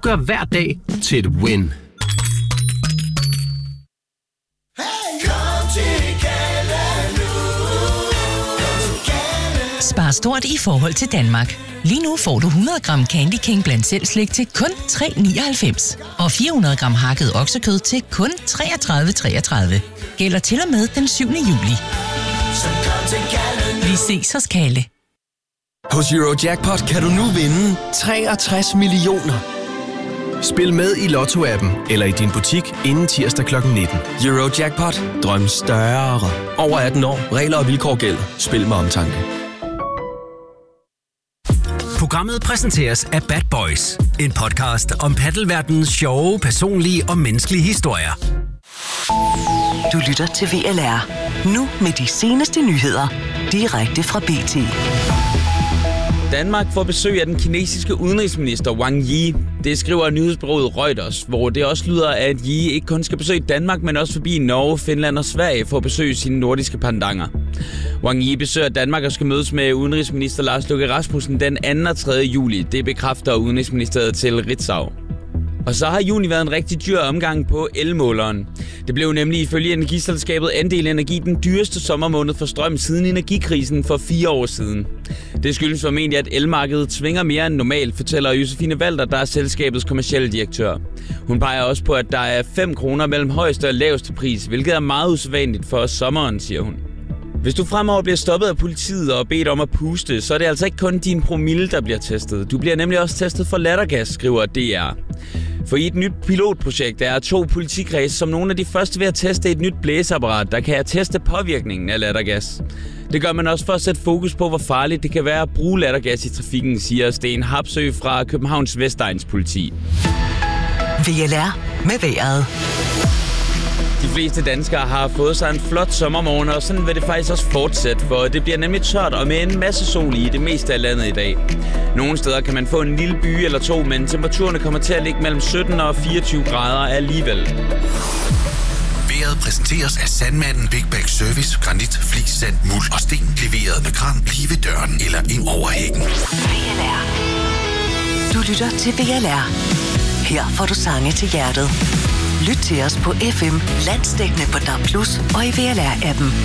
gør hver dag til et win. Spar stort i forhold til Danmark. Lige nu får du 100 gram Candy King blandt selv slik til kun 3,99. Og 400 gram hakket oksekød til kun 33,33. Gælder til og med den 7. juli. Vi ses hos Kalle. Hos Eurojackpot kan du nu vinde 63 millioner. Spil med i Lotto-appen eller i din butik inden tirsdag kl. 19. Eurojackpot. Drøm større. Over 18 år. Regler og vilkår gælder. Spil med omtanke. Programmet præsenteres af Bad Boys. En podcast om paddelverdenens sjove, personlige og menneskelige historier. Du lytter til VLR. Nu med de seneste nyheder. Direkte fra BT. Danmark får besøg af den kinesiske udenrigsminister Wang Yi. Det skriver nyhedsbureauet Reuters, hvor det også lyder, at Yi ikke kun skal besøge Danmark, men også forbi Norge, Finland og Sverige for at besøge sine nordiske pandanger. Wang Yi besøger Danmark og skal mødes med udenrigsminister Lars Løkke Rasmussen den 2. og 3. juli. Det bekræfter udenrigsministeriet til Ritzau. Og så har juni været en rigtig dyr omgang på elmåleren. Det blev nemlig ifølge Energiselskabet Andel Energi den dyreste sommermåned for strøm siden energikrisen for 4 år siden. Det skyldes formentlig, at elmarkedet svinger mere end normalt, fortæller Josefine Walter, der er selskabets kommercielle direktør. Hun peger også på, at der er 5 kroner mellem højeste og laveste pris, hvilket er meget usædvanligt for sommeren, siger hun. Hvis du fremover bliver stoppet af politiet og bedt om at puste, så er det altså ikke kun din promille, der bliver testet. Du bliver nemlig også testet for lattergas, skriver DR. For i et nyt pilotprojekt er 2 politikredse som nogle af de første ved at teste et nyt blæseapparat, der kan teste påvirkningen af lattergas. Det gør man også for at sætte fokus på, hvor farligt det kan være at bruge lattergas i trafikken, siger Sten Hapsø fra Københavns Vestegns politi. VLR med vejret. De fleste danskere har fået sig en flot sommermorgen, og sådan vil det faktisk også fortsætte, for det bliver nemlig tørt og med en masse sol i det meste af landet i dag. Nogle steder kan man få en lille by eller 2, men temperaturerne kommer til at ligge mellem 17 og 24 grader alligevel. Vejret præsenteres af Sandmanden Big Bag Service, granit, flis, sand, muld og sten. Leveret med kran lige ved døren eller ind over hækken. VLR. Du lytter til VLR. Her får du sange til hjertet. Lyt til os på FM, landsdækkende på DAB+, og i VLR-appen.